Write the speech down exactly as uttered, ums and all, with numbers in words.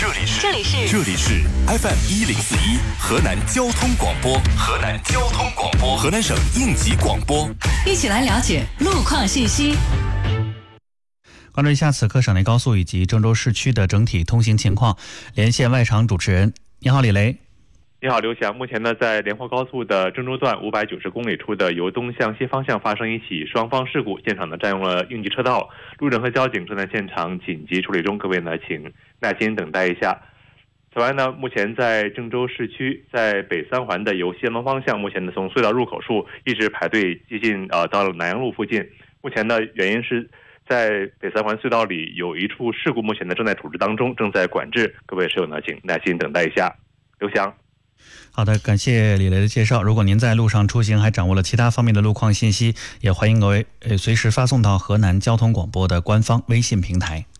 这里是这里是这里是 F M 一零四一河南交通广播，河南交通广播，河南省应急广播， 一起来了解路况信息。 关注一下此刻省内高速以及郑州市区的整体通行情况，连线外场主持人。你好，李雷。 你好，刘翔。目前呢，在莲花高速的郑州段五百九十公里处的由东向西方向发生一起双方事故，现场呢占用了应急车道，路人和交警正在现场紧急处理中，各位呢请耐心等待一下。此外呢，目前在郑州市区，在北三环的由西南东方向，目前呢从隧道入口处一直排队接近呃到了南阳路附近。目前呢原因是在北三环隧道里有一处事故，目前呢正在处置当中，正在管制，各位车友呢请耐心等待一下。刘翔。 好的，感谢李雷的介绍。如果您在路上出行还掌握了其他方面的路况信息，也欢迎各位呃随时发送到河南交通广播的官方微信平台。